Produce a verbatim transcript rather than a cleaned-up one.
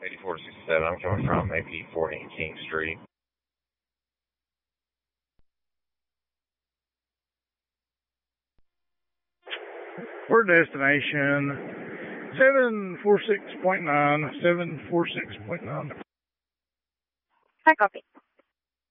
eighty-four sixty-seven, I'm coming from A P forty King Street. For destination seven four six point nine, seven four six point nine. I copy.